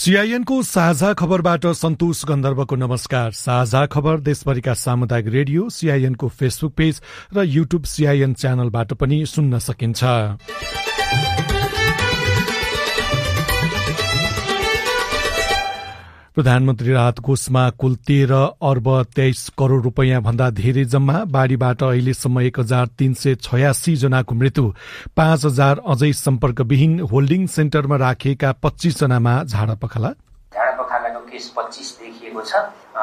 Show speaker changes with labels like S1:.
S1: सीआईएनको साझा खबरबाट सन्तोष गन्धर्वको नमस्कार। साझा खबर देशभरिका सामुदायिक रेडियो सीआईएनको फेसबुक पेज र युट्युब सीआईएन च्यानलबाट पनि सुन्न सकिन्छ। प्रधानमन्त्री राहत कोषमा कुल 13 अर्ब 23 करोड़ रुपैयाँ भन्दा धेरै जम्मा। बाढ़ीबाट अहिलेसम्म 1386 जनाको मृत्यु, 5000 अझै सम्पर्कविहीन। होल्डिङ सेन्टरमा राखिएका 25 जनामा झाडापखाला
S2: झाडापखालाको केस 25 देखिएको छ।